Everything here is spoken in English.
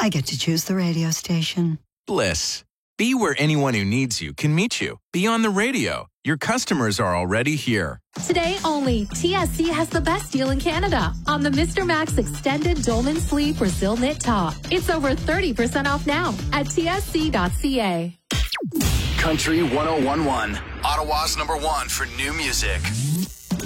I get to choose the radio station. Bliss. Be where anyone who needs you can meet you. Be on the radio. Your customers are already here. Today only, TSC has the best deal in Canada on the Mr. Max Extended Dolman Sleeve Brazil Knit Top. It's over 30% off now at tsc.ca. Country 101.1, Ottawa's #1 for new music.